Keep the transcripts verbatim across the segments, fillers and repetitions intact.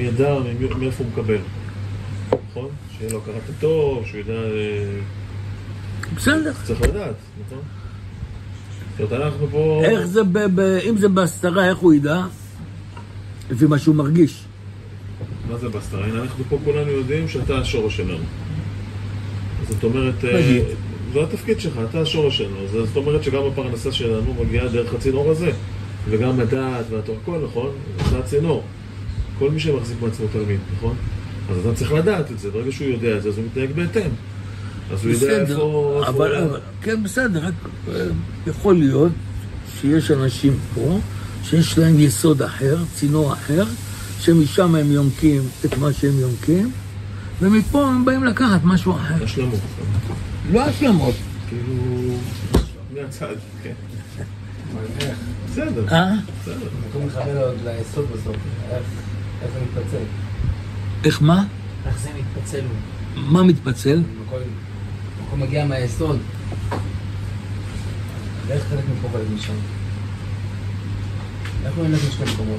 ידע מאיפה הוא מקבל. נכון? שיהיה לו הכרת הטוב, שהוא ידע... בסדר. צריך לדעת, נכון? זאת אומרת, אנחנו פה... איך זה, אם זה בהסתרה, איך הוא ידע? לפי מה שהוא מרגיש. מה זה בהסתרה? הנה, אנחנו פה כולנו יודעים שאתה השורש שלנו. זאת אומרת, זה התפקיד שלך, אתה השורש שלנו. זאת אומרת שגם הפרנסה שלנו מגיעה דרך הצינור הזה. וגם הדעת והתורקול, נכון? זה הצינור. כל מי שמחזיק מעצמו תלמיד, נכון? אז אתה צריך לדעת את זה. ברגע שהוא יודע את זה, אז הוא מתנהג בהתאם. אז הוא יודע איפה... אבל, אבל, כן, בסדר. רק יכול להיות שיש אנשים פה, שיש להם יסוד אחר, צינור אחר, שמשם הם יונקים את מה שהם יונקים, ומפה הם באים לקחת משהו אחר. השלמות. לא השלמות. כאילו... מהצד, כן. בסדר. אה? בסדר. מקום מכוון עוד ליסוד בסוף. איך זה מתפצל? איך מה? איך זה מתפצל? מה מתפצל? מקום מגיע מהיסוד. ואיך חלק מפה חלק משם? איך הוא ינק משתי מקומות?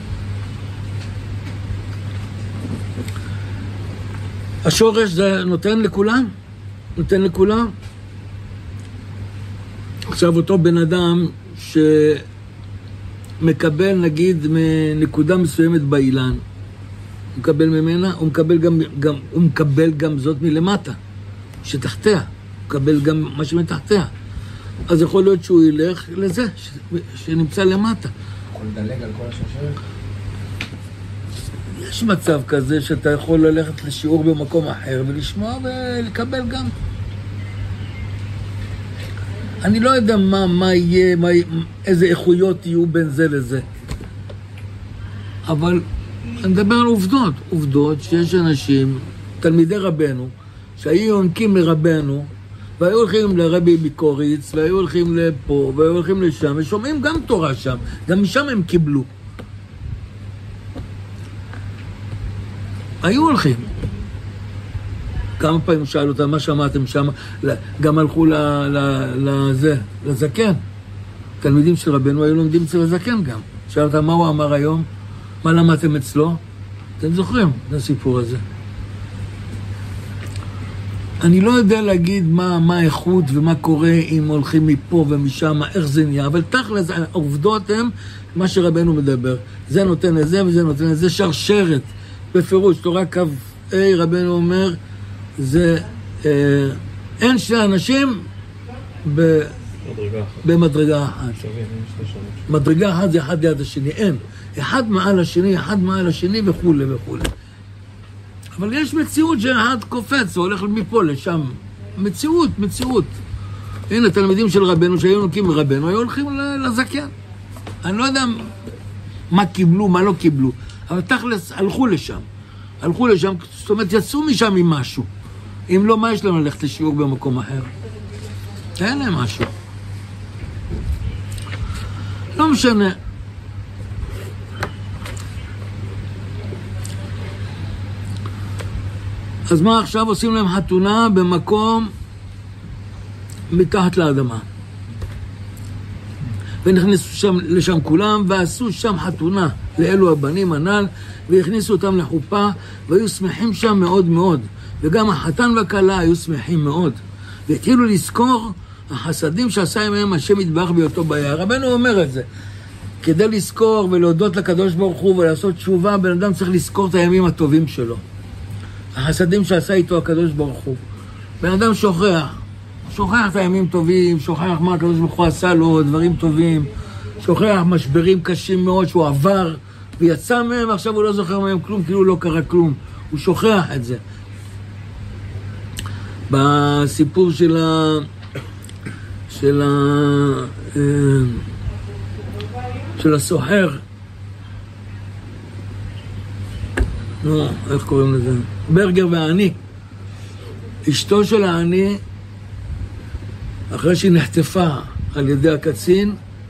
השורש זה נותן לכולם? נותן לכולם? עכשיו אותו בן אדם שמקבל נגיד מנקודה מסוימת באילן, הוא מקבל ממנה, הוא מקבל גם, גם, הוא מקבל גם זאת מלמטה, שתחתיה, הוא מקבל גם מה שמתחתיה. אז יכול להיות שהוא ילך לזה, ש, שנמצא למטה. יכול לדלג על כל השרשרת? יש מצב כזה שאתה יכול ללכת לשיעור במקום אחר ולשמוע ולקבל גם. אני לא יודע מה, מה יהיה, מה, איזה איכויות יהיו בין זה לזה. אבל אני מדבר על עובדות. עובדות שיש אנשים, תלמידי רבנו, שהיו יונקים לרבנו, והיו הולכים לרבי ביקוריץ, והיו הולכים לפה, והיו הולכים לשם, ושומעים גם תורה שם. גם משם הם קיבלו. היו הולכים. כמה פעמים שאלו אותם, מה שמעתם שם? גם הלכו לזה, לזקן. תלמידים של רבנו היו לומדים אצל הזקן גם. שאלו אותם, מה הוא אמר היום? מה למדתם אצלו? אתם זוכרים את הסיפור הזה. אני לא יודע להגיד מה, מה האיכות ומה קורה אם הולכים מפה ומשם, איך זה נהיה, אבל תכל'ס, העובדות הן מה שרבנו מדבר. זה נותן לזה וזה נותן לזה, שרשרת. בפירוש, תורה קו A, רבנו אומר, זה, אה, אין שני אנשים ב, במדרגה אחת. מדרגה אחת זה אחד ליד השני, אין. אחד מעל השני, אחד מעל השני וכו' וכו'. אבל יש מציאות שאחד קופץ, הוא הולך מפה לשם. מציאות, מציאות. הנה, תלמידים של רבנו, שהיו נוקים מרבנו, היו הולכים לזקן. אני לא יודע מה קיבלו, מה לא קיבלו. אבל תכלס, הלכו לשם. הלכו לשם, זאת אומרת, יצאו משם עם משהו. אם לא, מה יש לנו ללכת לשיעור במקום אחר? אין להם משהו. לא משנה. אז מה עכשיו עושים להם חתונה במקום מתחת לאדמה? ונכנסו שם, לשם כולם, ועשו שם חתונה לאלו הבנים הנ"ל, והכניסו אותם לחופה, והיו שמחים שם מאוד מאוד. וגם החתן והכלה היו שמחים מאוד. והתחילו לזכור החסדים שעשה עמהם השם יתברך בהיותו ביער. רבנו אומר את זה. כדי לזכור ולהודות לקדוש ברוך הוא ולעשות תשובה, בן אדם צריך לזכור את הימים הטובים שלו. החסדים שעשה איתו הקדוש ברוך הוא. בן אדם שוכח. שוכח את הימים טובים, שוכח מה הקדוש ברוך הוא עשה לו, דברים טובים. שוכח משברים קשים מאוד שהוא עבר ויצא מהם, ועכשיו הוא לא זוכר מהם כלום, כאילו לא קרה כלום. הוא שוכח את זה. בסיפור של ה... של ה... של הסוחר, נו, איך קוראים לזה? ברגר והעני. אשתו של העני, אחרי שהיא נחטפה על ידי הקצין,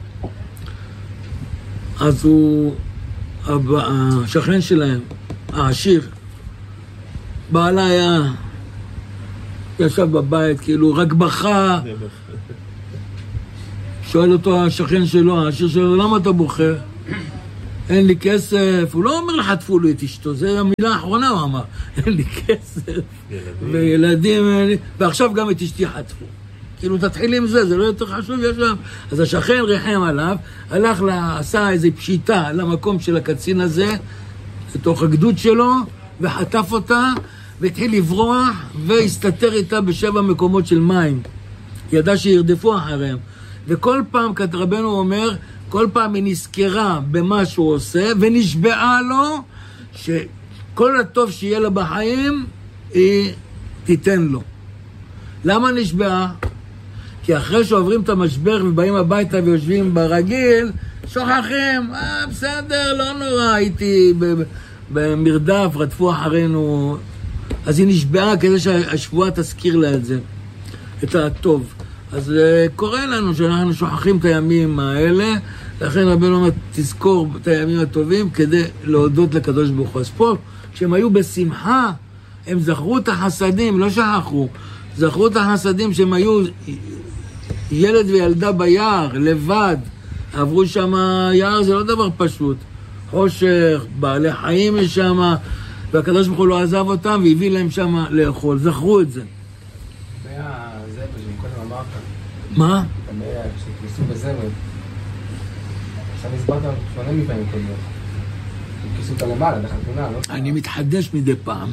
אז הוא, השכן שלהם, העשיר, בעלה היה, ישב בבית, כאילו, רק בכה. שואל אותו השכן שלו, העשיר שלו, למה אתה בוכה? אין לי כסף, הוא לא אומר לך, חטפו לו את אשתו, זו המילה האחרונה הוא אמר, אין לי כסף, ילדים. וילדים, ועכשיו גם את אשתי חטפו. כאילו תתחיל עם זה, זה לא יותר חשוב, יש להם. אז השכן ריחם עליו, הלך, לה, עשה איזו פשיטה למקום של הקצין הזה, לתוך הגדוד שלו, וחטף אותה, והתחיל לברוח, והסתתר איתה בשבע מקומות של מים. ידע שירדפו אחריהם. וכל פעם, רבנו אומר, כל פעם היא נזכרה במה שהוא עושה, ונשבעה לו שכל הטוב שיהיה לה בחיים, היא תיתן לו. למה נשבעה? כי אחרי שעוברים את המשבר ובאים הביתה ויושבים ברגיל, שוכחים, אה, בסדר, לא נורא, הייתי במרדף, רדפו אחרינו. אז היא נשבעה כדי שהשבועה תזכיר לה את זה, את הטוב. אז קורה לנו שאנחנו שוכחים את הימים האלה, לכן רבנו אומר, תזכור את הימים הטובים כדי להודות לקדוש ברוך הוא. אז פה, כשהם היו בשמחה, הם זכרו את החסדים, לא שכחו, זכרו את החסדים שהם היו ילד וילדה ביער, לבד, עברו שם, יער זה לא דבר פשוט, חושך, בעלי חיים יש שם, והקדוש ברוך הוא לא עזב אותם והביא להם שם לאכול, זכרו את זה. זה היה זה שקודם אמרת. מה? כשכניסו בזמר, עכשיו הסברת שונה מפעמים קודמות. כניסו אותה למעלה, בחתונה, לא? אני מתחדש מדי פעם.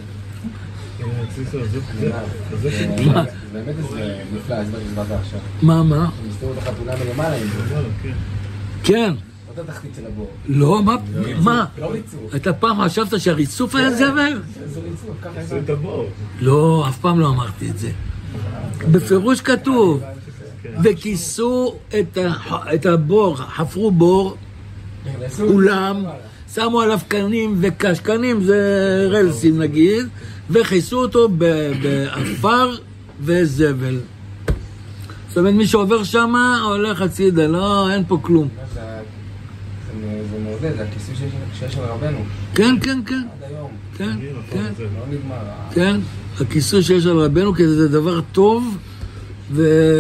זה באמת איזה נפלא, הסבר שהסברת עכשיו. מה, מה? מסתירו את החתונה מלמעלה עם זה. כן. אותה תחתית של הבור. לא, מה? מה? לא ריצוף. אתה פעם חשבת שהריצוף היה זבל? זה ריצוף, ככה זה את הבור. לא, אף פעם לא אמרתי את זה. בפירוש כתוב, וכיסו את הבור, חפרו בור, אולם, שמו עליו קנים וקש, קנים זה רלסים נגיד, וכיסו אותו באפר וזבל. זאת אומרת, מי שעובר שם הולך הצידה, לא, אין פה כלום. זה מעודד, זה הכיסוי שיש של רבנו. כן, כן, כן. עד היום. כן, כן. לא נגמר. כן, הכיסוי שיש על רבנו, כי זה דבר טוב, ו...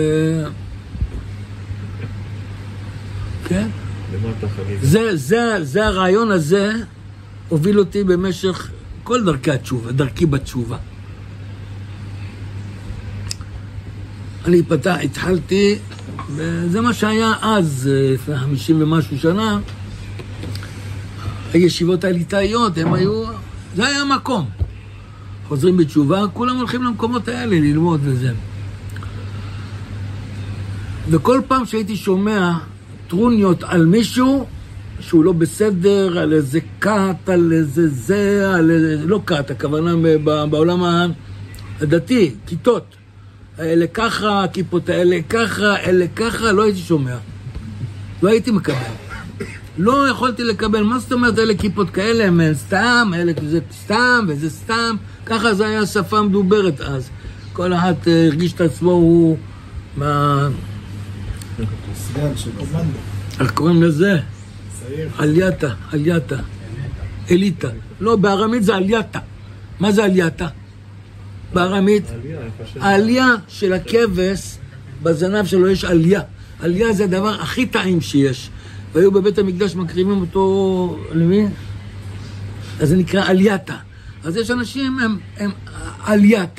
כן. זה, זה, זה הרעיון הזה הוביל אותי במשך כל דרכי התשובה, דרכי בתשובה. אני פתח, התחלתי, וזה מה שהיה אז, לפני חמישים ומשהו שנה, הישיבות הליטאיות, הם היו, זה היה מקום. חוזרים בתשובה, כולם הולכים למקומות האלה ללמוד וזה. וכל פעם שהייתי שומע טרוניות על מישהו, שהוא לא בסדר, על איזה קאט, על איזה זה, על איזה, לא קאט, הכוונה בעולם הדתי, כיתות. אלה ככה, הכיפות האלה ככה, אלה ככה, לא הייתי שומע. לא הייתי מקבל. לא יכולתי לקבל, מה זאת אומרת, אלה כיפות כאלה, הם סתם, אלה זה סתם, וזה סתם. ככה זה היה שפה מדוברת אז. כל אחד הרגיש את עצמו, הוא מה... סגן של קומנדו. איך קוראים לזה? עלייתה, עלייתה. אליטה. לא, בארמית זה עלייתה. מה זה עלייתה? בארמית? העלייה של הכבש, בזנב שלו יש עלייה. עלייה זה הדבר הכי טעים שיש. והיו בבית המקדש מקריבים אותו, למי? אז זה נקרא עלייתה. אז יש אנשים, הם, הם עלייתה.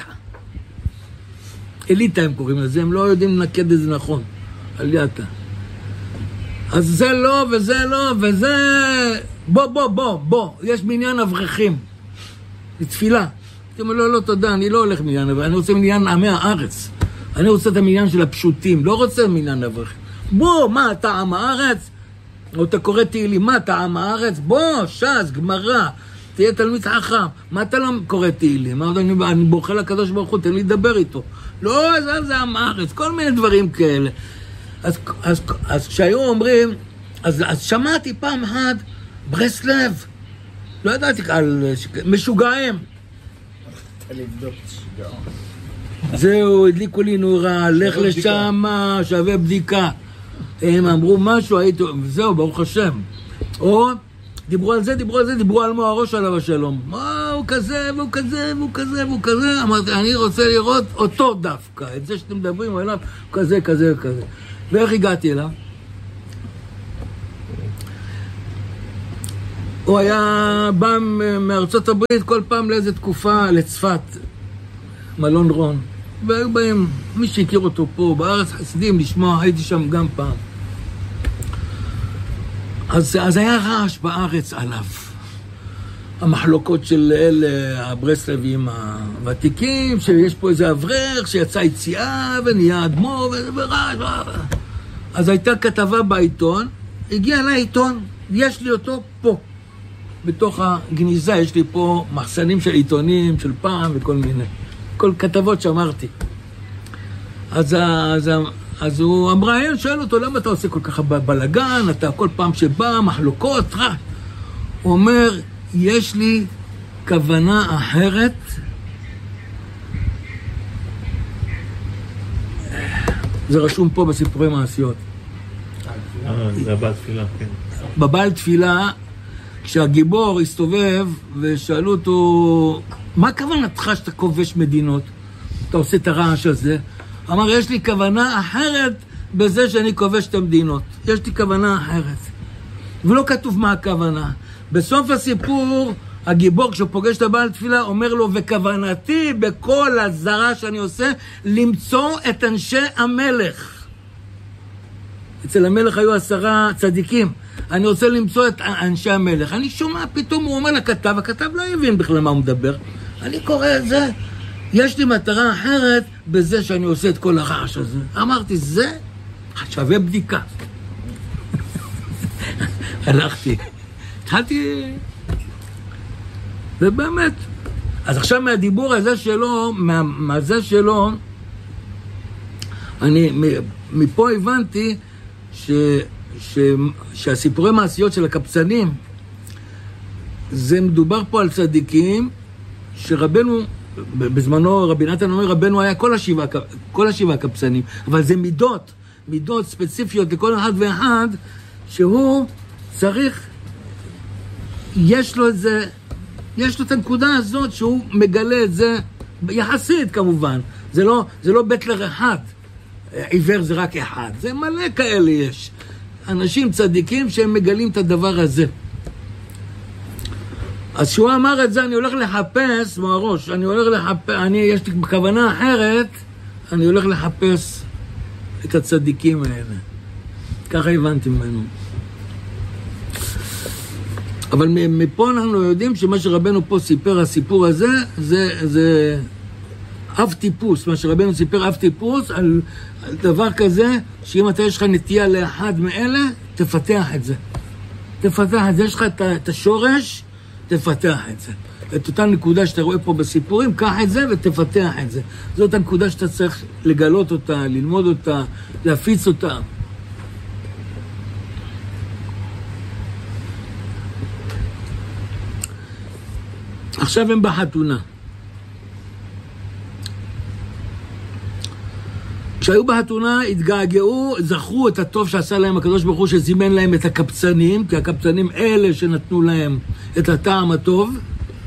אליטה הם קוראים לזה, הם לא יודעים לנקד את זה נכון. עלייתה. אז זה לא, וזה לא, וזה... בוא, בוא, בוא, בוא. יש מניין אברכים. לתפילה. אתה אומר, לא, לא, תודה, אני לא הולך מניין אברכים. אני רוצה מניין עמי הארץ. אני רוצה את המניין של הפשוטים. לא רוצה מניין אברכים. בוא, מה, אתה עם הארץ? או אתה קורא תהילים, מה, אתה עם הארץ? בוא, ש"ס, גמרא. תהיה תלמיד חכם. מה אתה לא קורא תהילים? אני, אני בוכה לקדוש ברוך הוא, תן לי לדבר איתו. לא, זה, זה עם הארץ. כל מיני דברים כאלה. אז, אז, אז כשהיו אומרים, אז, אז שמעתי פעם אחת, ברסלב, לא ידעתי, על משוגעים. זהו, הדליקו לי נורה, לך לשם, שווה בדיקה. הם אמרו משהו, הייתי, זהו, ברוך השם. או, דיברו על זה, דיברו על זה, דיברו על מוהרו עליו השלום. מה, הוא כזה, והוא כזה, והוא כזה, והוא כזה. אמרתי, אני רוצה לראות אותו דווקא, את זה שאתם מדברים עליו, כזה, כזה, כזה. ואיך הגעתי אליו? הוא היה בא מארצות הברית כל פעם לאיזו תקופה לצפת, מלון רון. והיו בהם, מי שהכיר אותו פה בארץ, חסידים לשמוע, הייתי שם גם פעם. אז, אז היה רעש בארץ עליו. המחלוקות של אלה, הברסלבים הוותיקים, שיש פה איזה אברך שיצא יציאה ונהיה אדמו ורעש. אז הייתה כתבה בעיתון, הגיע לעיתון, יש לי אותו פה. בתוך הגניזה יש לי פה מחסנים של עיתונים, של פעם וכל מיני. כל כתבות שאמרתי. אז, אז, אז הוא אמרה, שואל אותו, למה אתה עושה כל כך בלגן? אתה כל פעם שבא, מחלוקות, רע. הוא אומר, יש לי כוונה אחרת. זה רשום פה בסיפורי מעשיות. זה הבעל תפילה, כן. בבעל תפילה, כשהגיבור הסתובב ושאלו אותו, מה כוונתך שאתה כובש מדינות? אתה עושה את הרעש הזה? אמר, יש לי כוונה אחרת בזה שאני כובש את המדינות. יש לי כוונה אחרת. ולא כתוב מה הכוונה. בסוף הסיפור, הגיבור כשהוא פוגש את הבעל תפילה, אומר לו, וכוונתי בכל הזרה שאני עושה, למצוא את אנשי המלך. אצל המלך היו עשרה צדיקים. אני רוצה למצוא את אנשי המלך. אני שומע, פתאום הוא אומר לכתב, הכתב לא הבין בכלל מה הוא מדבר. אני קורא את זה. יש לי מטרה אחרת בזה שאני עושה את כל הרעש הזה. אמרתי, זה שווה בדיקה. הלכתי. התחלתי... ובאמת. אז עכשיו מהדיבור הזה שלו, מה, מהזה שלו, אני מפה הבנתי ש... ש... שהסיפורי מעשיות של הקבצנים, זה מדובר פה על צדיקים, שרבנו, בזמנו רבי נתן אומר, רבנו היה כל השבעה, כל השבעה קבצנים, אבל זה מידות, מידות ספציפיות לכל אחד ואחד, שהוא צריך, יש לו את זה, יש לו את הנקודה הזאת שהוא מגלה את זה, יחסית כמובן, זה לא, זה לא בטלר אחד, עיוור זה רק אחד, זה מלא כאלה יש. אנשים צדיקים שהם מגלים את הדבר הזה. אז שהוא אמר את זה, אני הולך לחפש, מהראש, אני הולך לחפש, אני, יש לי כוונה אחרת, אני הולך לחפש את הצדיקים האלה. ככה הבנתי ממנו. אבל מפה אנחנו יודעים שמה שרבנו פה סיפר, הסיפור הזה, זה, זה אב טיפוס, מה שרבנו סיפר אב טיפוס, על, על דבר כזה, שאם אתה יש לך נטייה לאחד מאלה, תפתח את זה. תפתח את זה, יש לך את, את השורש, תפתח את זה. את אותה נקודה שאתה רואה פה בסיפורים, קח את זה ותפתח את זה. זאת הנקודה שאתה צריך לגלות אותה, ללמוד אותה, להפיץ אותה. עכשיו הם בחתונה. כשהיו בחתונה, התגעגעו, זכרו את הטוב שעשה להם הקדוש ברוך הוא, שזימן להם את הקבצנים, כי הקבצנים אלה שנתנו להם את הטעם הטוב.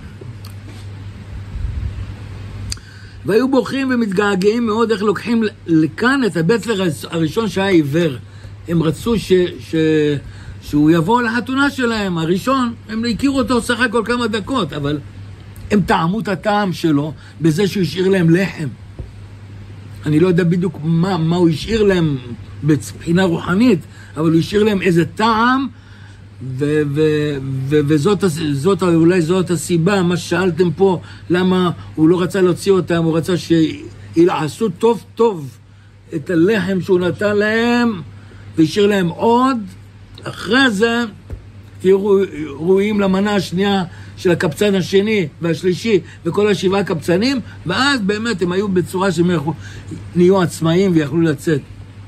והיו בוכים ומתגעגעים מאוד איך לוקחים לכאן את הבצלר הראשון שהיה עיוור. הם רצו ש... ש... שהוא יבוא לחתונה שלהם, הראשון. הם הכירו אותו סך הכל כמה דקות, אבל הם טעמו את הטעם שלו בזה שהוא השאיר להם לחם. אני לא יודע בדיוק מה, מה הוא השאיר להם בבחינה רוחנית, אבל הוא השאיר להם איזה טעם, ו- ו- ו- וזאת זאת, אולי זאת הסיבה, מה ששאלתם פה, למה הוא לא רצה להוציא אותם, הוא רצה שילעשו טוב טוב את הלחם שהוא נתן להם, והשאיר להם עוד. אחרי זה תהיו ראויים למנה השנייה של הקבצן השני והשלישי וכל השבעה קבצנים, ואז באמת הם היו בצורה שהם יכלו, נהיו עצמאים ויכלו לצאת.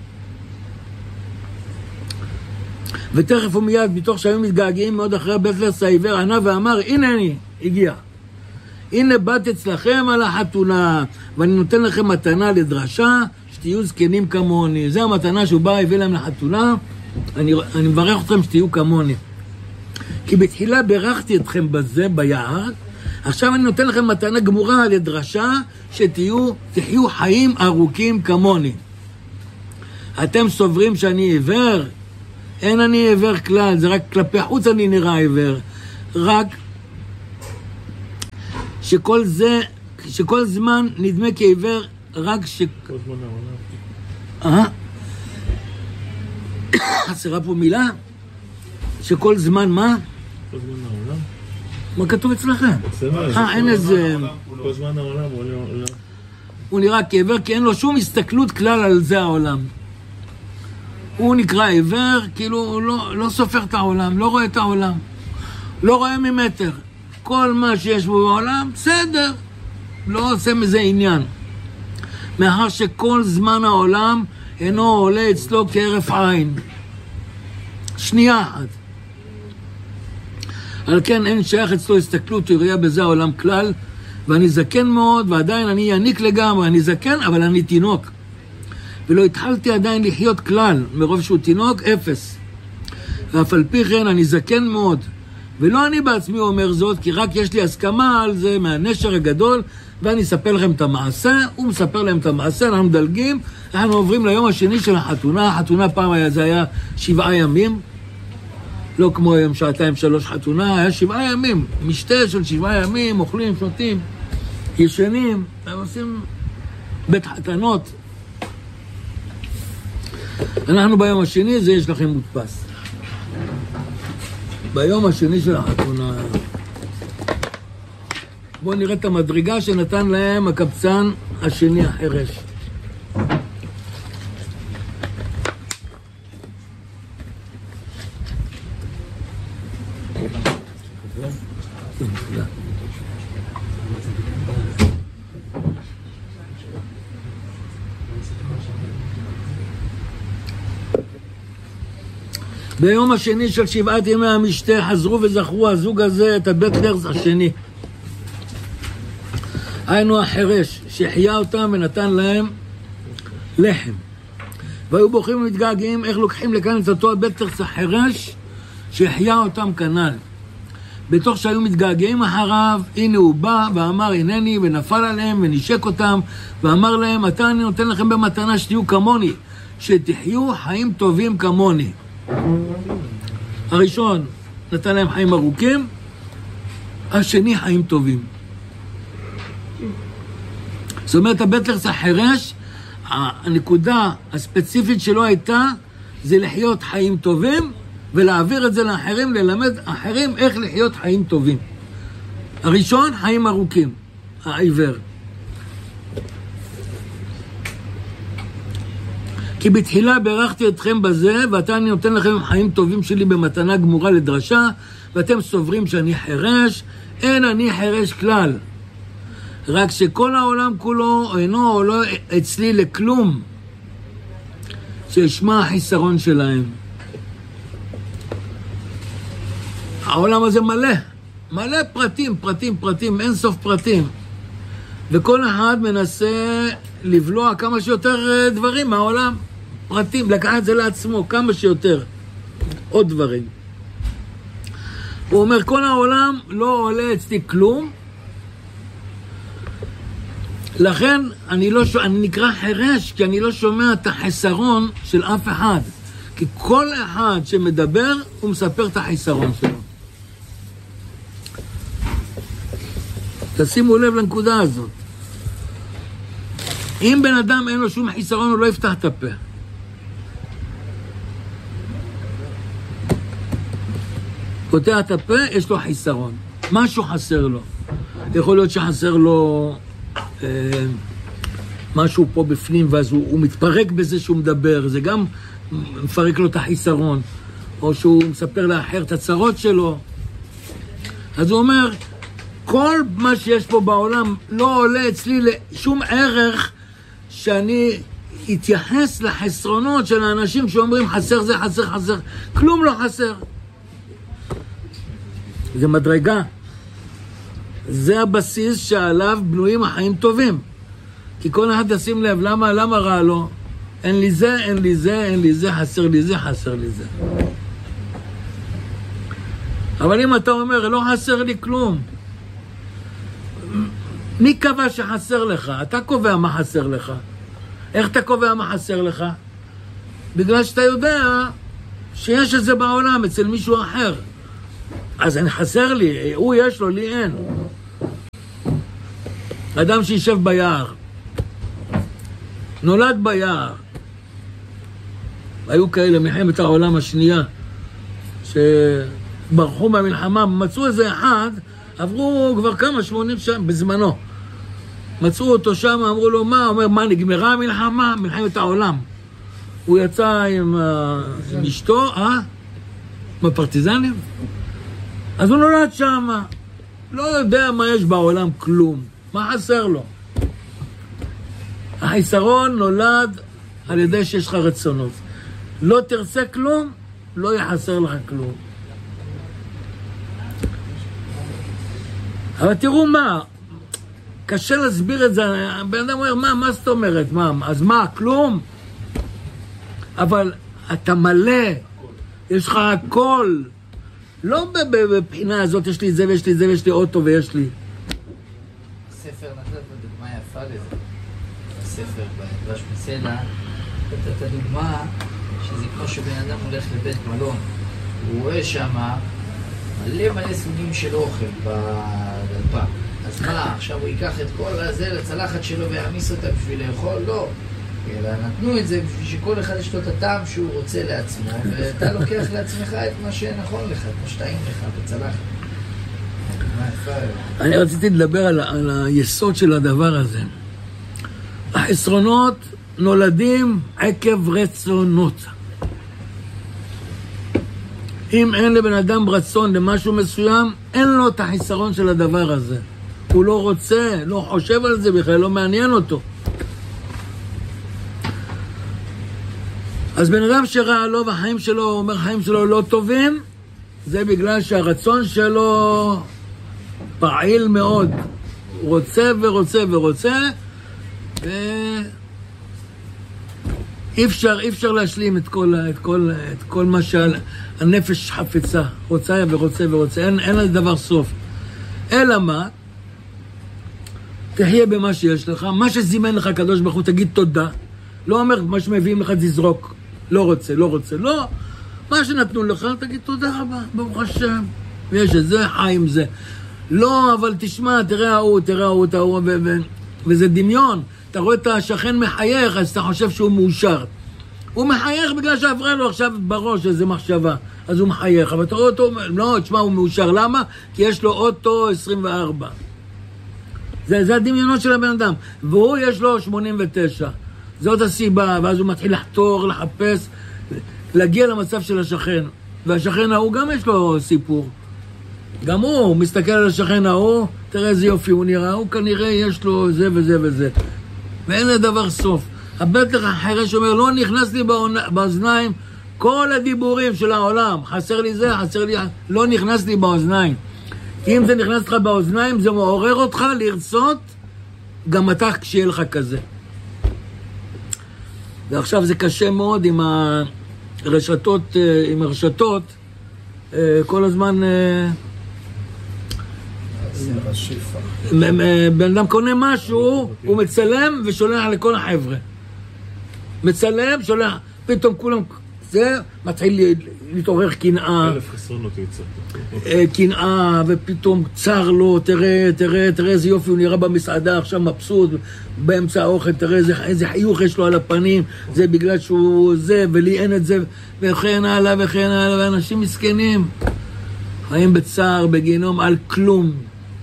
ותכף ומיד, מתוך שהיו מתגעגעים מאוד אחרי הבצלר, העיוור ענה ואמר, הנה אני, הגיע. הנה באת אצלכם על החתונה, ואני נותן לכם מתנה לדרשה, שתהיו זקנים כמוני. זו המתנה שהוא בא, הביא להם לחתונה, אני, אני מברך אתכם שתהיו כמוני. כי בתחילה בירכתי אתכם בזה, ביער, עכשיו אני נותן לכם מתנה גמורה לדרשה, שתהיו, תחיו חיים ארוכים כמוני. אתם סוברים שאני עיוור? אין אני עיוור כלל, זה רק כלפי חוץ אני נראה עיוור. רק שכל זה, שכל זמן נדמה כעיוור, רק ש... כל זמן העולם. אה? חסרה פה מילה? שכל זמן מה? כל זמן העולם. מה כתוב אצלכם? בסדר. אה, אין איזה... כל זמן העולם הוא לא... הוא נראה כעיוור כי אין לו שום הסתכלות כלל על זה העולם. הוא נקרא עיוור, כאילו הוא לא, לא סופר את העולם, לא רואה את העולם. לא רואה ממטר. כל מה שיש בו בעולם, בסדר. לא עושה מזה עניין. מאחר שכל זמן העולם אינו עולה אצלו כהרף עין. שנייה אחת. על כן אין שייך אצלו הסתכלות וראייה בזה העולם כלל, ואני זקן מאוד, ועדיין אני יניק לגמרי, אני זקן, אבל אני תינוק. ולא התחלתי עדיין לחיות כלל, מרוב שהוא תינוק, אפס. ואף על פי כן אני זקן מאוד. ולא אני בעצמי אומר זאת, כי רק יש לי הסכמה על זה מהנשר הגדול, ואני אספר לכם את המעשה, הוא מספר להם את המעשה, אנחנו מדלגים, אנחנו עוברים ליום השני של החתונה, החתונה פעם היה, זה היה שבעה ימים, לא כמו היום שעתיים שלוש חתונה, היה שבעה ימים, משתה של שבעה ימים, אוכלים, שותים, ישנים, הם עושים בית חתנות. אנחנו ביום השני, זה יש לכם מודפס. ביום השני של החתונה. בואו נראה את המדרגה שנתן להם הקבצן השני החרש. ביום השני של שבעת ימי המשתה חזרו וזכרו הזוג הזה את הבית נרס השני. היינו החרש שהחיה אותם ונתן להם לחם. והיו בוכים ומתגעגעים איך לוקחים לכאן את אותו הבית נרס החרש שהחיה אותם כנ"ל. בתוך שהיו מתגעגעים אחריו, הנה הוא בא ואמר הנני, ונפל עליהם ונשק אותם ואמר להם, אתה אני נותן לכם במתנה שתהיו כמוני, שתחיו חיים טובים כמוני. הראשון נתן להם חיים ארוכים, השני חיים טובים. זאת אומרת, הבית נרס החרש, הנקודה הספציפית שלו הייתה, זה לחיות חיים טובים, ולהעביר את זה לאחרים, ללמד אחרים איך לחיות חיים טובים. הראשון, חיים ארוכים, העיוור. כי בתחילה בירכתי אתכם בזה, ואתה אני נותן לכם חיים טובים שלי במתנה גמורה לדרשה, ואתם סוברים שאני חרש, אין אני חרש כלל. רק שכל העולם כולו אינו עולה אצלי לכלום, שישמע החיסרון שלהם. העולם הזה מלא, מלא פרטים, פרטים, פרטים, אין סוף פרטים. וכל אחד מנסה לבלוע כמה שיותר דברים מהעולם. פרטים, לקח את זה לעצמו, כמה שיותר. עוד דברים. הוא אומר, כל העולם לא עולה אצלי כלום, לכן אני, לא, אני נקרא חרש, כי אני לא שומע את החסרון של אף אחד. כי כל אחד שמדבר, הוא מספר את החיסרון שלו. תשימו לב לנקודה הזאת. אם בן אדם אין לו שום חיסרון, הוא לא יפתח את הפה. פותח את הפה, יש לו חיסרון. משהו חסר לו. יכול להיות שחסר לו אה, משהו פה בפנים, ואז הוא, הוא מתפרק בזה שהוא מדבר. זה גם מפרק לו את החיסרון. או שהוא מספר לאחר את הצרות שלו. אז הוא אומר, כל מה שיש פה בעולם לא עולה אצלי לשום ערך שאני אתייחס לחסרונות של האנשים שאומרים חסר זה, חסר, חסר. כלום לא חסר. זה מדרגה. זה הבסיס שעליו בנויים החיים טובים. כי כל אחד תשים לב, למה, למה רע לו? אין לי זה, אין לי זה, אין לי זה, חסר לי זה, חסר לי זה. אבל אם אתה אומר, לא חסר לי כלום, מי קבע שחסר לך? אתה קובע מה חסר לך. איך אתה קובע מה חסר לך? בגלל שאתה יודע שיש את זה בעולם אצל מישהו אחר. אז אני חסר לי, הוא יש לו, לי אין. אדם שישב ביער, נולד ביער. היו כאלה מלחמת העולם השנייה, שברחו מהמלחמה, מצאו איזה אחד, עברו כבר כמה, שמונים שם, בזמנו. מצאו אותו שם, אמרו לו, מה? אומר, מה, נגמרה המלחמה? מלחמת העולם. הוא יצא עם, עם אשתו, אה? מהפרטיזנים? אז הוא נולד שם, לא יודע מה יש בעולם, כלום. מה חסר לו? החיסרון נולד על ידי שיש לך רצונות. לא תרצה כלום, לא יחסר לך כלום. אבל תראו מה, קשה להסביר את זה, בן אדם אומר, מה, מה זאת אומרת? מה, אז מה, כלום? אבל אתה מלא, יש לך הכל. לא בבחינה הזאת, יש לי את זה ויש לי את זה ויש לי אוטו ויש לי. הספר נתת דוגמה יפה לזה. הספר בדרש מסלע, נתת דוגמה שזה כמו שבן אדם הולך לבית מלון. הוא רואה שם מלא מלא סוגים של אוכל בדלפק. אז מה, עכשיו הוא ייקח את כל הזה לצלחת שלו ויעמיס אותה בשביל לאכול? לא. אלא נתנו את זה בשביל שכל אחד יש לו את הטעם שהוא רוצה לעצמו, ואתה לוקח לעצמך את מה שנכון לך, את מה שטעים לך בצלחת. אני רציתי לדבר על, על היסוד של הדבר הזה. החסרונות נולדים עקב רצונות. אם אין לבן אדם רצון למשהו מסוים, אין לו את החיסרון של הדבר הזה. הוא לא רוצה, לא חושב על זה בכלל, לא מעניין אותו. אז בן אדם שראה לו והחיים שלו, אומר חיים שלו לא טובים, זה בגלל שהרצון שלו פעיל מאוד. הוא רוצה ורוצה ורוצה, ואי אפשר, אי אפשר להשלים את כל, את כל, את כל מה שהנפש חפצה. רוצה ורוצה ורוצה, אין, אין לזה דבר סוף. אלא מה? תחיה במה שיש לך, מה שזימן לך הקדוש ברוך הוא, תגיד תודה. לא אומר מה שמביאים לך תזרוק. לא רוצה, לא רוצה, לא. מה שנתנו לך, תגיד תודה רבה, ברוך השם. ויש את זה, חי עם זה. לא, אבל תשמע, תראה ההוא, תראה ההוא, תראה ההוא, ו- ו- וזה דמיון. אתה רואה את השכן מחייך, אז אתה חושב שהוא מאושר. הוא מחייך בגלל שעברה לו עכשיו בראש איזו מחשבה. אז הוא מחייך, אבל אתה רואה אותו, לא, תשמע, הוא מאושר. למה? כי יש לו אוטו עשרים וארבע. זה, זה הדמיונות של הבן אדם. והוא יש לו שמונים ותשע. זאת הסיבה, ואז הוא מתחיל לחתור, לחפש, להגיע למצב של השכן. והשכן ההוא גם יש לו סיפור. גם הוא, הוא מסתכל על השכן ההוא, תראה איזה יופי הוא נראה, הוא כנראה יש לו זה וזה וזה. ואין לדבר סוף. הבטח החירש אומר, לא נכנס לי באוזניים כל הדיבורים של העולם. חסר לי זה, חסר לי, לא נכנס לי באוזניים. כי אם זה נכנס לך באוזניים, זה מעורר אותך לרצות, גם אתה כשיהיה לך כזה. ועכשיו זה קשה מאוד עם הרשתות, עם הרשתות, כל הזמן בן אדם קונה משהו, הוא מצלם ושולח לכל החבר'ה. מצלם, שולח, פתאום כולם, זה מתחיל להתעורר קנאה. אלף חסרונות יצא. קנאה, ופתאום צר לו, תראה, תראה, תראה איזה יופי, הוא נראה במסעדה עכשיו מבסוט, באמצע האוכל, תראה איזה, איזה חיוך יש לו על הפנים, זה בגלל שהוא זה, ולי אין את זה, וכן הלאה וכן הלאה, ואנשים מסכנים. חיים בצער, בגיהנום, על כלום.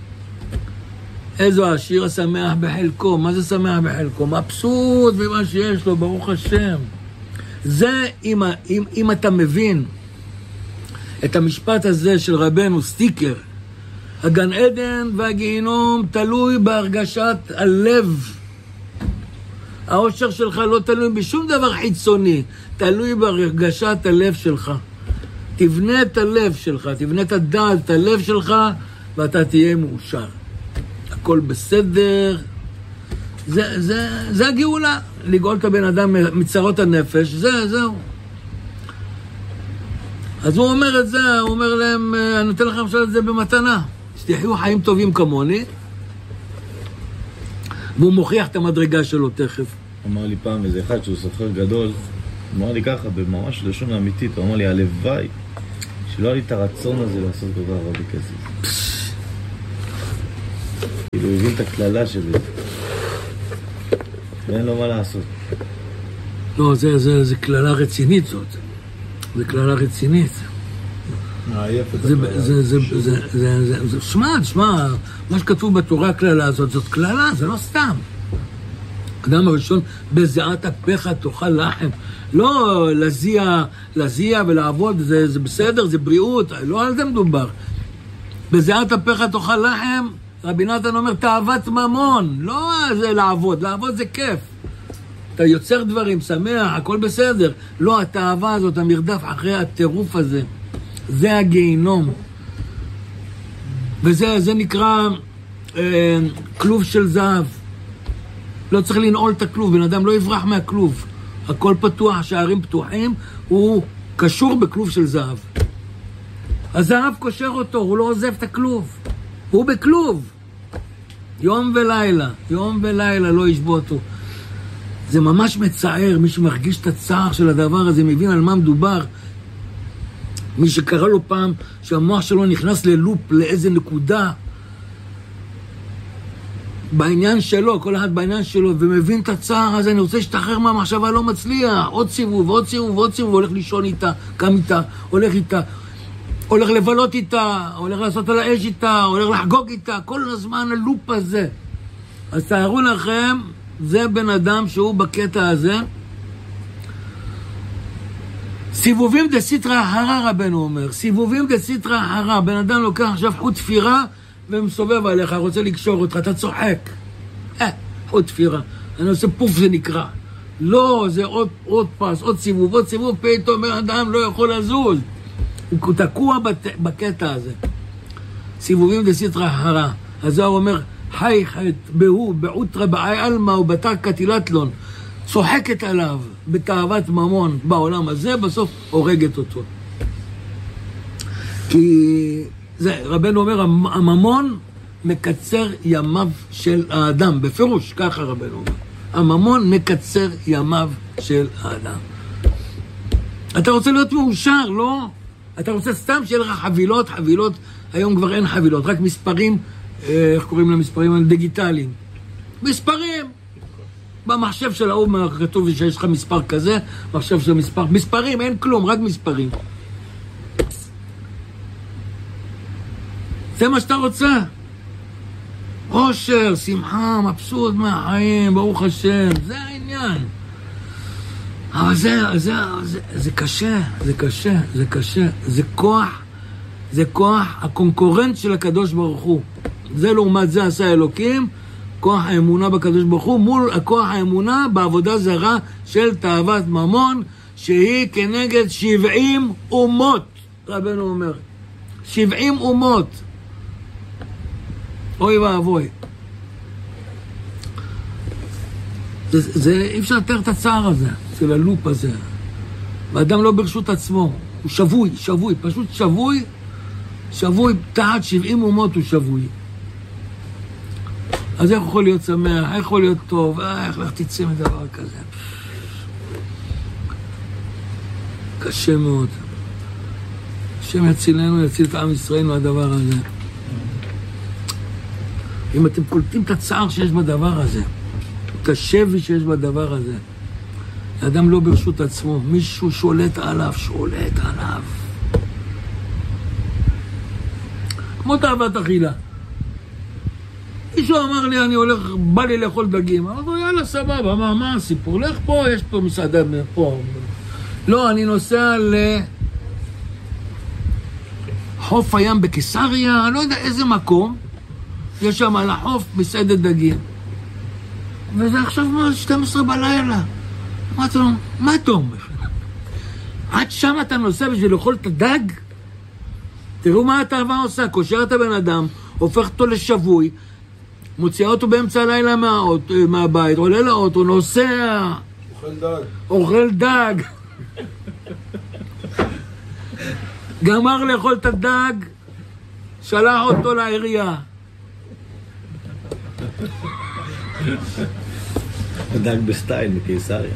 איזו השיר השמח בחלקו, מה זה שמח בחלקו? מבסוט במה שיש לו, ברוך השם. זה, אם, אם, אם אתה מבין את המשפט הזה של רבנו סטיקר, הגן עדן והגיהנום תלוי בהרגשת הלב. האושר שלך לא תלוי בשום דבר חיצוני, תלוי בהרגשת הלב שלך. תבנה את הלב שלך, תבנה את הדעת, את הלב שלך, ואתה תהיה מאושר. הכל בסדר. זה, זה, זה הגאולה, לגאול את הבן אדם מצרות הנפש, זה, זהו. אז הוא אומר את זה, הוא אומר להם, אני נותן לכם עכשיו את זה במתנה, שתחיו חיים טובים כמוני, והוא מוכיח את המדרגה שלו תכף. אמר לי פעם איזה אחד שהוא סוחר גדול, אמר לי ככה, בממש לשון אמיתית, הוא אמר לי, הלוואי שלא היה לי את הרצון הזה לעשות כל כך הרבה כסף. כאילו, הוא הבין את הכללה שלי. ואין לו מה לעשות. לא, זה, זה, זה כללה רצינית זאת. זה כללה רצינית. מעייפת. זה, זה, זה, זה, זה, זה, זה, שמע, שמע, מה שכתוב בתורה הכללה הזאת, זאת כללה, זה לא סתם. אדם הראשון, בזיעת אפיך תאכל לחם. לא להזיע, להזיע ולעבוד, זה, זה בסדר, זה בריאות, לא על זה מדובר. בזיעת אפיך תאכל לחם, רבי נתן אומר, תאוות ממון, לא זה לעבוד, לעבוד זה כיף. אתה יוצר דברים, שמח, הכל בסדר. לא, התאווה הזאת, המרדף אחרי הטירוף הזה, זה הגיהינום. וזה זה נקרא אה, כלוב של זהב. לא צריך לנעול את הכלוב, בן אדם לא יברח מהכלוב. הכל פתוח, שערים פתוחים, הוא קשור בכלוב של זהב. הזהב קושר אותו, הוא לא עוזב את הכלוב. הוא בכלוב. יום ולילה, יום ולילה לא ישבו אותו. זה ממש מצער, מי שמרגיש את הצער של הדבר הזה, מבין על מה מדובר. מי שקרא לו פעם שהמוח שלו נכנס ללופ, לאיזה נקודה, בעניין שלו, כל אחד בעניין שלו, ומבין את הצער הזה, אני רוצה להשתחרר מהמחשבה, לא מצליח, עוד סיבוב, עוד סיבוב, עוד סיבוב, הולך לישון איתה, קם איתה, הולך איתה, הולך לבלות איתה, הולך לעשות על האש איתה, הולך לחגוג איתה, כל הזמן הלופ הזה. אז תארו לכם, זה בן אדם שהוא בקטע הזה, סיבובים דה סיטרא אחרא, רבנו אומר, סיבובים דה סיטרא אחרא, בן אדם לוקח עכשיו חוט תפירה, ומסובב עליך, רוצה לקשור אותך, אתה צוחק. אה, חוט תפירה. אני עושה פוף זה נקרא. לא, זה עוד, עוד פס, עוד סיבוב, עוד סיבוב, פתאום בן אדם לא יכול לזוז. הוא תקוע בת, בקטע הזה. סיבובים דה סיטרא אחרא. הזוהר אומר, חי חית בהו, בעוטרא בעי אלמה ובתר קטילתלון. צוחקת עליו בתאוות ממון בעולם הזה, בסוף הורגת אותו. כי זה, רבנו אומר, הממון מקצר ימיו של האדם, בפירוש, ככה רבנו אומר. הממון מקצר ימיו של האדם. אתה רוצה להיות מאושר, לא? אתה רוצה סתם שיהיה לך חבילות, חבילות, היום כבר אין חבילות, רק מספרים, איך קוראים למספרים? דיגיטליים. מספרים! במחשב של האום כתוב שיש לך מספר כזה, מחשב של מספר, מספרים, אין כלום, רק מספרים. זה מה שאתה רוצה. אושר, שמחה, מבסוט מהחיים, ברוך השם, זה העניין. אבל זה, זה, זה, זה קשה, זה קשה, זה קשה. זה כוח, זה כוח הקונקורנט של הקדוש ברוך הוא. זה לעומת זה עשה אלוקים, כוח האמונה בקדוש ברוך הוא, מול הכוח האמונה בעבודה זרה של תאוות ממון, שהיא כנגד שבעים אומות, רבנו אומר. שבעים אומות. אוי ואבוי. זה, זה, אי אפשר לתאר את הצער הזה, של הלופ הזה. האדם לא ברשות עצמו, הוא שבוי, שבוי, פשוט שבוי, שבוי, תחת שבעים אומות הוא שבוי. אז איך יכול להיות שמח, איך יכול להיות טוב, איך לך תצא מדבר כזה. קשה מאוד. השם יצילנו, יציל את עם ישראל מהדבר הזה. אם אתם קולטים את הצער שיש בדבר הזה, את השבי שיש בדבר הזה, האדם לא ברשות עצמו, מישהו שולט עליו, שולט עליו. כמו תאוות אכילה. מישהו אמר לי, אני הולך, בא לי לאכול דגים. אמרתי, יאללה, סבבה, מה, מה הסיפור? לך פה, יש פה מסעדה פה. לא, אני נוסע לחוף הים בקיסריה, אני לא יודע איזה מקום, יש שם על החוף מסעדת דגים. וזה עכשיו מה, שתים עשרה בלילה. אמרתי לו, מה אתה אומר? עד שם אתה נוסע בשביל לאכול את הדג? תראו מה התאווה עושה, קושר את הבן אדם, הופך אותו לשבוי, מוציאה אותו באמצע הלילה מהאות, מהבית, עולה לאוטו, נוסע. אוכל דג. אוכל דג. גמר לאכול את הדג, שלח אותו לעירייה. דג בסטייל בקיסריה.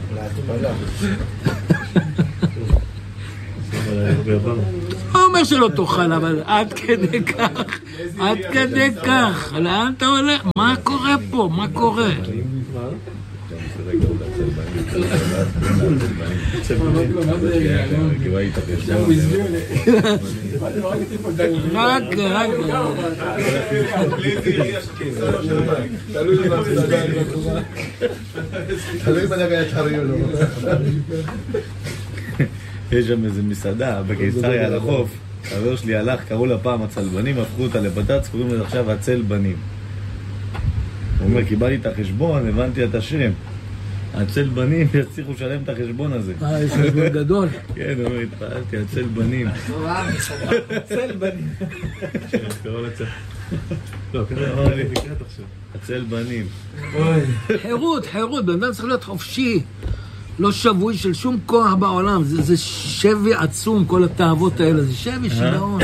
אומר שלא תאכל, אבל עד כדי כך, עד כדי כך, לאן אתה הולך? מה קורה פה? מה קורה? רק, רק. תלוי בדגה יתחרי או לא. יש שם איזה מסעדה בקיסריה על החוף, חבר שלי הלך, קראו לה פעם הצלבנים, הפכו אותה לבד"ץ, קוראים לזה עכשיו הצלבנים. הוא אומר, קיבלתי את החשבון, הבנתי את השם. הצלבנים יצליחו לשלם את החשבון הזה. אה, יש חשבון גדול. כן, הוא אומר, התפעלתי, הצלבנים. לא רע, מסעדה. צלבנים. קראו לצל. לא, קראת עכשיו. הצלבנים. חירות, חירות, בן אדם צריך להיות חופשי. לא שבוי של שום כוח בעולם. זה, זה שבי עצום, כל התאוות האלה. זה שבי שיגעון.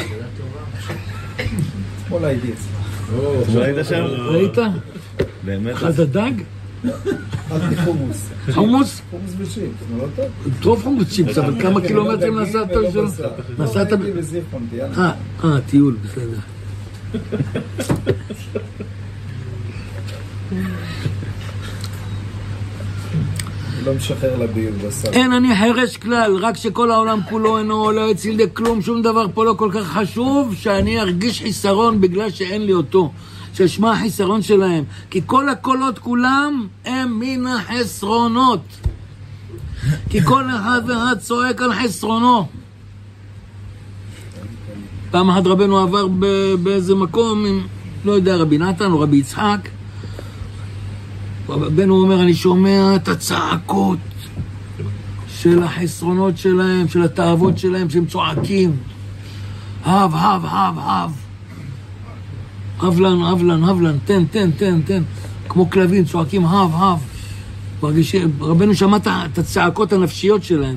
אתמול הייתי אצלך. ראית שם? ראית? באמת? חד הדג? אכלתי חומוס. חומוס? חומוס בשיפ, זה לא טוב? טוב חומוס צ'יפס, אבל כמה קילומטרים נסעת שלו? נסעת... הייתי בזיכרון, תיאלנה. אה, אה, טיול, בסדר. לא משחרר לביוב בסל. אין, אני חרש כלל, רק שכל העולם כולו אינו עולה אצלי לכלום, שום דבר פה לא כל כך חשוב, שאני ארגיש חיסרון בגלל שאין לי אותו. ששמה החיסרון שלהם. כי כל הקולות כולם הם מן החסרונות. כי כל אחד ואחד צועק על חסרונו. פעם אחת רבנו עבר באיזה מקום עם, לא יודע, רבי נתן או רבי יצחק. רבנו אומר, אני שומע את הצעקות של החסרונות שלהם, של התאוות שלהם, שהם צועקים. הב, הב, הב, הב. הבלן, הבלן, הבלן, תן, תן, תן, תן. כמו כלבים, צועקים, הב, הב. מרגישים, רבנו שמע את הצעקות הנפשיות שלהם.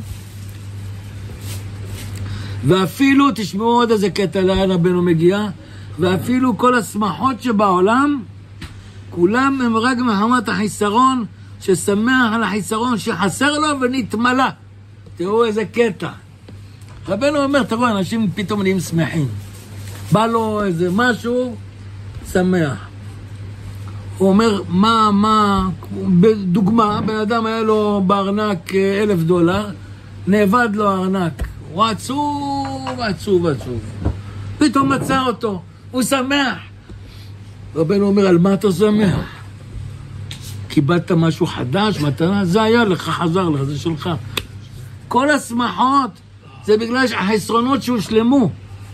ואפילו, תשמעו עוד איזה קטע לאן רבנו מגיע, ואפילו כל השמחות שבעולם, כולם הם רק מחמת החיסרון, ששמח על החיסרון שחסר לו ונתמלא. תראו איזה קטע. רבנו אומר, תראו, אנשים פתאום נהיים שמחים. בא לו איזה משהו, שמח. הוא אומר, מה, מה, בדוגמה, בן אדם היה לו בארנק אלף דולר, נאבד לו הארנק. הוא עצוב, עצוב, עצוב. פתאום מצא אותו, הוא שמח. רבנו אומר, על מה אתה שמח? קיבלת משהו חדש, מתנה, זה היה לך, חזר לך, זה שלך. כל השמחות זה בגלל החסרונות שהושלמו.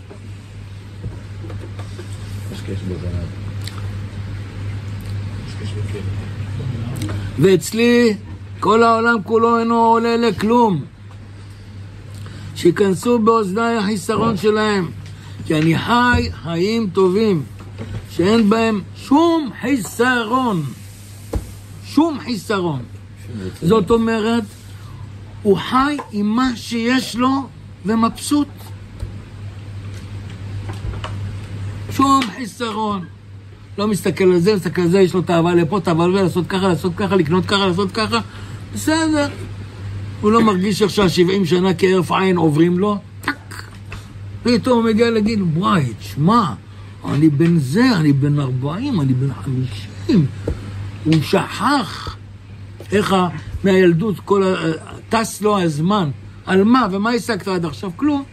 ואצלי כל העולם כולו אינו עולה לכלום. שיכנסו באוזני החיסרון שלהם, כי אני חי חיים טובים שאין בהם שום חיסרון, שום חיסרון. זאת אומרת, הוא חי עם מה שיש לו ומבסוט. שום חיסרון. לא מסתכל על זה, מסתכל על זה, יש לו תאווה לפה, תאווה לזה, לעשות ככה, לעשות ככה, לקנות ככה, לעשות ככה. בסדר. הוא לא מרגיש עכשיו שבעים שנה כערף עין עוברים לו. טק. פתאום הוא מגיע להגיד, וואי, תשמע, אני בן זה, אני בן ארבעים, אני בן חמישים. הוא שכח. איך מהילדות כל ה... טס לו הזמן. על מה? ומה השגת עד עכשיו? כלום.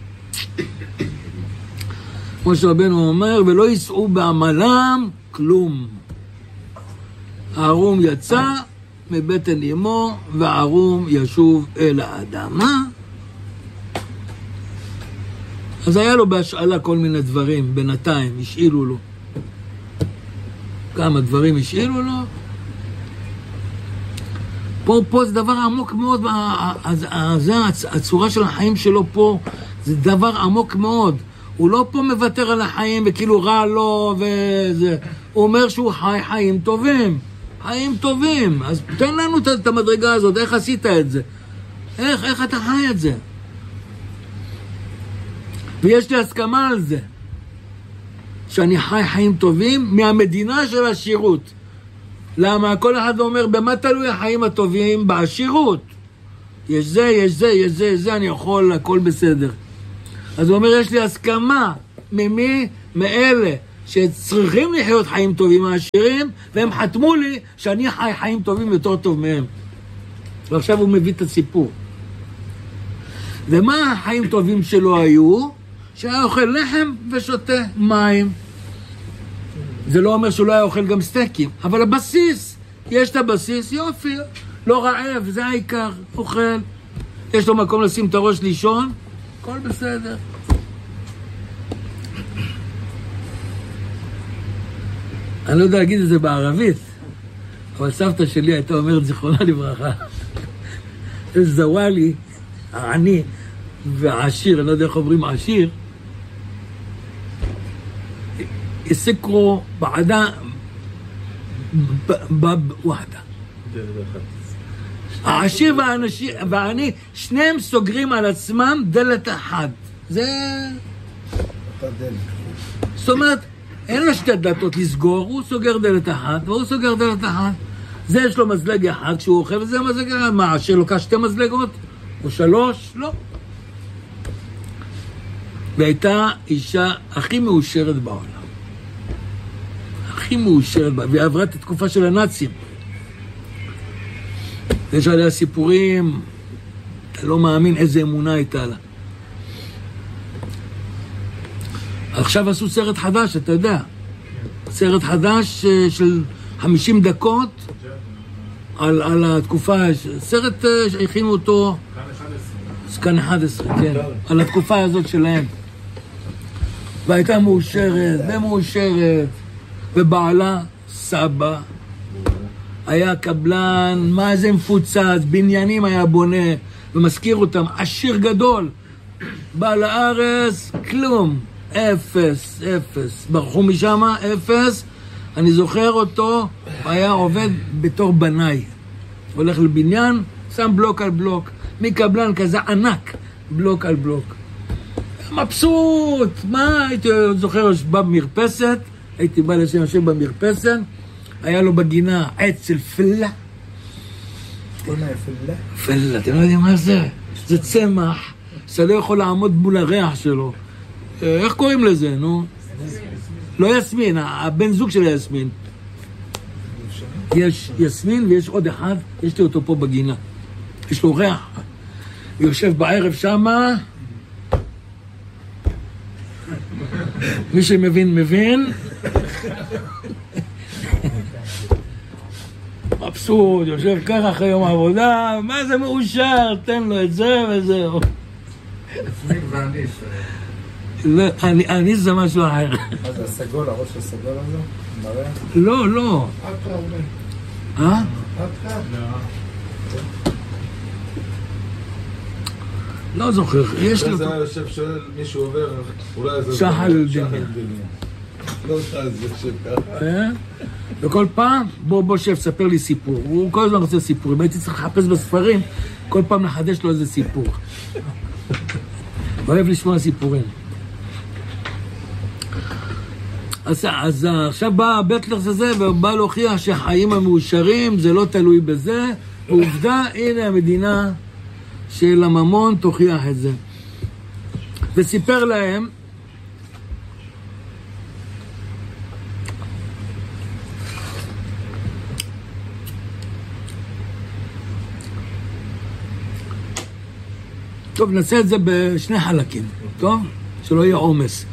כמו שרבנו אומר, ולא יישאו בעמלם כלום. הערום יצא מבטן אמו, והערום ישוב אל האדמה. אז היה לו בהשאלה כל מיני דברים, בינתיים, השאילו לו. כמה דברים השאילו לו. פה, פה זה דבר עמוק מאוד, זה הצורה של החיים שלו פה, זה דבר עמוק מאוד. הוא לא פה מוותר על החיים וכאילו רע לו וזה. הוא אומר שהוא חי חיים טובים. חיים טובים. אז תן לנו את המדרגה הזאת, איך עשית את זה? איך, איך אתה חי את זה? ויש לי הסכמה על זה. שאני חי חיים טובים מהמדינה של השירות. למה? כל אחד אומר, במה תלוי החיים הטובים? בעשירות. יש זה, יש זה, יש זה, יש זה, אני יכול, הכל בסדר. אז הוא אומר, יש לי הסכמה. ממי? מאלה שצריכים לחיות חיים טובים העשירים, והם חתמו לי שאני חי חיים טובים יותר טוב מהם. ועכשיו הוא מביא את הסיפור. ומה החיים טובים שלו היו? שהיה אוכל לחם ושותה מים. זה לא אומר שהוא לא היה אוכל גם סטייקים, אבל הבסיס, יש את הבסיס, יופי, לא רעב, זה העיקר, אוכל. יש לו מקום לשים את הראש לישון, הכל בסדר. אני לא יודע להגיד את זה בערבית, אבל סבתא שלי הייתה אומרת זיכרונה לברכה. זוואלי, העני והעשיר, אני לא יודע איך אומרים עשיר, יסקרו בעדה בב וחדה. העשיר והעני, שניהם סוגרים על עצמם דלת אחת. זה... זאת אומרת, אין לו שתי דלתות לסגור, הוא סוגר דלת אחת, והוא סוגר דלת אחת. זה יש לו מזלג אחד כשהוא אוכל, וזה מזלג אחד. מה, העשיר לוקח שתי מזלגות? או שלוש? לא. והייתה אישה הכי מאושרת בעולם. הכי מאושרת בה, והיא עברה את התקופה של הנאצים. יש עליה סיפורים, אתה לא מאמין איזה אמונה הייתה לה. עכשיו עשו סרט חדש, אתה יודע. סרט חדש של חמישים דקות על, על התקופה, סרט שהכינו אותו, כאן אחת עשרה, כן, על התקופה הזאת שלהם. והייתה מאושרת, ומאושרת, ובעלה, סבא, היה קבלן, מה זה מפוצץ, בניינים היה בונה, ומזכיר אותם, עשיר גדול, בא לארץ, כלום, אפס, אפס, ברחו משם, אפס, אני זוכר אותו, היה עובד בתור בנאי, הולך לבניין, שם בלוק על בלוק, מקבלן כזה ענק, בלוק על בלוק. מבסוט, מה, הייתי זוכר, בא במרפסת, הייתי בא לשם יושב במרפסת, היה לו בגינה עץ של פלה. פלה, פלה. פלה, אתם לא יודעים מה זה? זה צמח, שאתה לא יכול לעמוד מול הריח שלו. איך קוראים לזה, נו? לא יסמין, הבן זוג של יסמין. יש יסמין ויש עוד אחד, יש לי אותו פה בגינה. יש לו ריח. הוא יושב בערב שמה, מי שמבין, מבין. מבסוט, יושב ככה אחרי יום העבודה, מה זה מאושר, תן לו את זה וזהו. אני, אני זה משהו אחר. מה זה, הסגול, הראש הסגול הזה? מראה? לא, לא. אה? לא זוכר, יש לו... זה היה יושב שואל, מישהו עובר, אולי זה... שחל דניה. לא יודע, זה יושב ככה. וכל פעם, בוא, בוא שב, ספר לי סיפור. הוא כל הזמן רוצה סיפורים. הייתי צריך לחפש בספרים, כל פעם לחדש לו איזה סיפור. אוהב לשמוע סיפורים. אז, אז עכשיו בא בטלר הזה, ובא להוכיח שהחיים המאושרים, זה לא תלוי בזה. ועובדה, הנה המדינה של הממון תוכיח את זה. וסיפר להם, טוב, נעשה את זה בשני חלקים, טוב? שלא יהיה עומס.